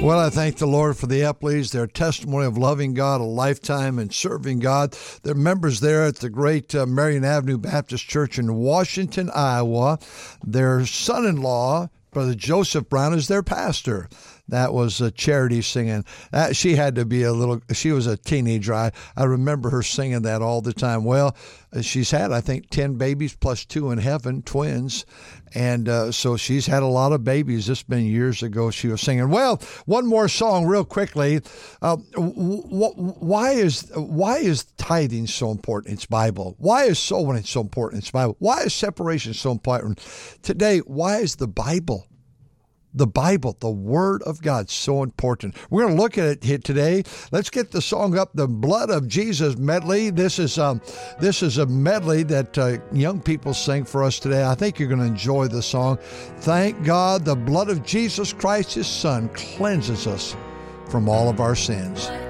Well, I thank the Lord for the Epleys, their testimony of loving God, a lifetime and serving God. They're members there at the great Marion Avenue Baptist Church in Washington, Iowa. Their son-in-law, Brother Joseph Brown, is their pastor. That was Charity singing. She had to be she was a teenager. I remember her singing that all the time. Well, she's had, I think, 10 babies plus 2 in heaven, twins. And so she's had a lot of babies. This has been years ago she was singing. Well, one more song real quickly. Why is tithing so important? It's Bible. Why is sowing so important? It's Bible. Why is separation so important? Today, why is the Bible, the Word of God, so important? We're going to look at it here today. Let's get the song up, the Blood of Jesus medley. This is a medley that young people sing for us today. I think you're going to enjoy the song. Thank God the blood of Jesus Christ, His Son, cleanses us from all of our sins.